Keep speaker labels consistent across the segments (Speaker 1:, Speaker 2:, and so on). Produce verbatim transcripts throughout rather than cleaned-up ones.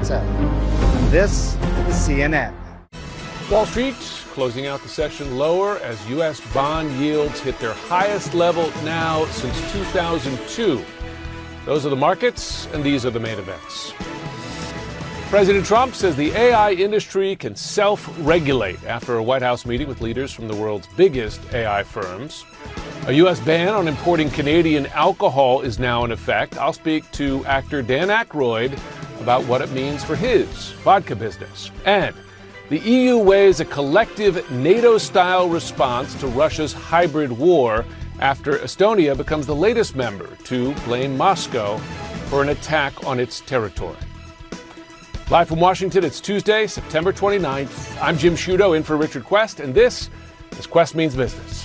Speaker 1: data. And this is C N N.
Speaker 2: Wall Street closing out the session lower as U S bond yields hit their highest level now since two thousand two. Those are the markets, and these are the main events. President Trump says the A I industry can self-regulate after a White House meeting with leaders from the world's biggest A I firms. A U S ban on importing Canadian alcohol is now in effect. I'll speak to actor Dan Aykroyd about what it means for his vodka business. And the E U weighs a collective NATO-style response to Russia's hybrid war after Estonia becomes the latest member to blame Moscow for an attack on its territory. Live from Washington, it's Tuesday, September twenty-ninth. I'm Jim Sciutto in for Richard Quest, and this is Quest Means Business.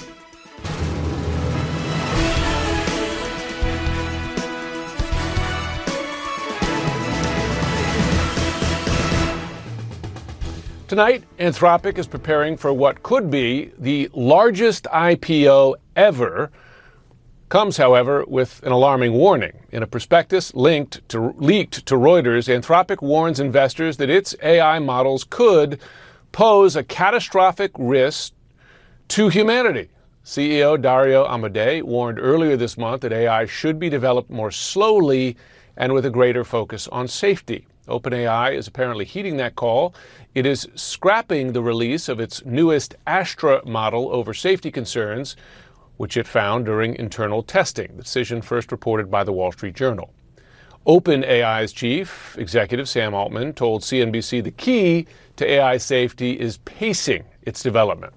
Speaker 2: Tonight, Anthropic is preparing for what could be the largest I P O ever. Comes, however, with an alarming warning. In a prospectus linked to, leaked to Reuters, Anthropic warns investors that its A I models could pose a catastrophic risk to humanity. C E O Dario Amodei warned earlier this month that A I should be developed more slowly and with a greater focus on safety. OpenAI is apparently heeding that call. It is scrapping the release of its newest Astra model over safety concerns, which it found during internal testing. The decision first reported by the Wall Street Journal. OpenAI's chief executive Sam Altman told C N B C the key to A I safety is pacing its development.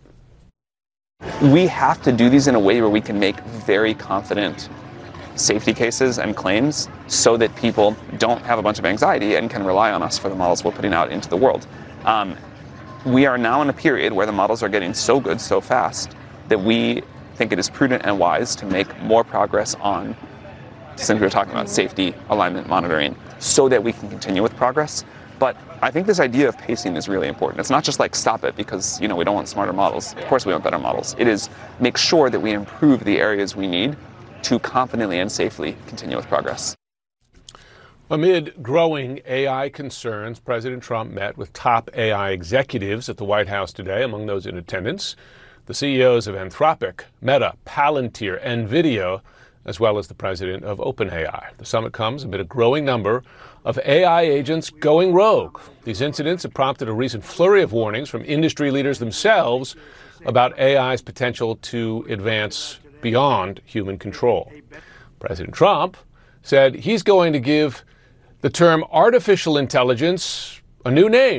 Speaker 3: We have to do these in a way where we can make very confident safety cases and claims so that people don't have a bunch of anxiety and can rely on us for the models we're putting out into the world. Um, we are now in a period where the models are getting so good so fast that we think it is prudent and wise to make more progress on, since we were talking about safety, alignment, monitoring, so that we can continue with progress. But I think this idea of pacing is really important. It's not just like stop it because, you know, we don't want smarter models. Of course we want better models. It is make sure that we improve the areas we need to confidently and safely continue with progress.
Speaker 2: Amid growing A I concerns, President Trump met with top A I executives at the White House today. Among those in attendance, the C E Os of Anthropic, Meta, Palantir, NVIDIA, as well as the president of OpenAI. The summit comes amid a growing number of A I agents going rogue. These incidents have prompted a recent flurry of warnings from industry leaders themselves about A I's potential to advance beyond human control. President Trump said he's going to give the term artificial intelligence a new name.